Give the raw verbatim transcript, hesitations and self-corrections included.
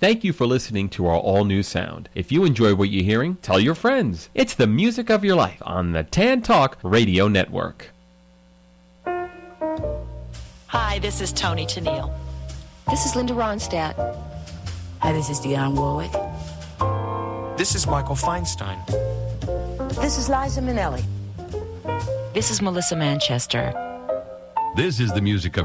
Thank you for listening to our all-new sound. If you enjoy what you're hearing, tell your friends. It's the music of your life on the Tan Talk Radio Network. Hi, this is Tony Tennille. This is Linda Ronstadt. Hi, this is Dionne Warwick. This is Michael Feinstein. This is Liza Minnelli. This is Melissa Manchester. This is the music of